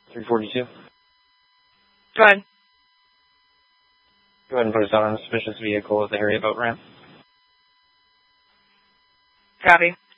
342. Go ahead. Go ahead and put us on a suspicious vehicle at the area boat ramp. Copy.